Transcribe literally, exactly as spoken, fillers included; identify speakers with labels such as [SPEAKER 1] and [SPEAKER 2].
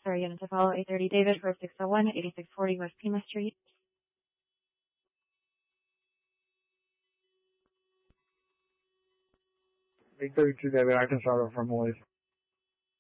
[SPEAKER 1] Sorry, unit to follow eight thirty David for six oh one, eighty-six forty West Pima Street.
[SPEAKER 2] eight thirty-two David, I can start over from Lloyd.